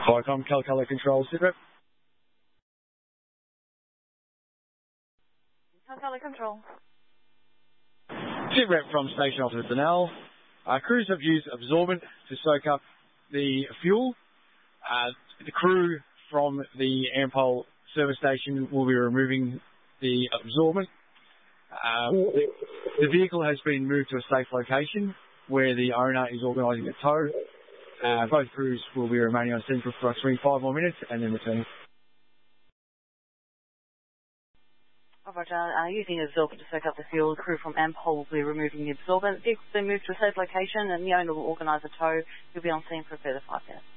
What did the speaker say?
Viacom, Calcolo Control, SITREP. Calcolo Control. SITREP from Station Officer Denell. Crews have used absorbent to soak up the fuel. The crew from the Ampol service station will be removing the absorbent. The vehicle has been moved to a safe location where the owner is organising a tow. Both crews will be remaining on scene for approximately 5 more minutes and then returning. Roger, using absorbent to soak up the fuel, the crew from Ampol will be removing the absorbent. The vehicle will be moved to a safe location and the owner will organise a tow. He'll be on scene for a further 5 minutes.